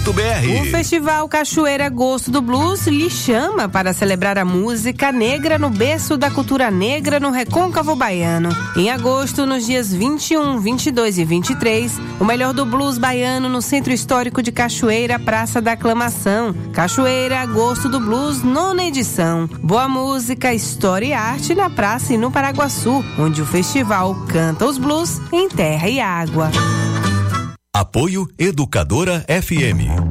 O Festival Cachoeira Gosto do Blues lhe chama para celebrar a música negra no berço da cultura negra no Recôncavo Baiano. Em agosto, nos dias 21, 22 e 23, o melhor do blues baiano no Centro Histórico de Cachoeira, Praça da Aclamação. Cachoeira Gosto do Blues, 9ª edição. Boa música, história e arte na praça e no Paraguaçu, onde o festival canta os blues em terra e água. Apoio Educadora FM.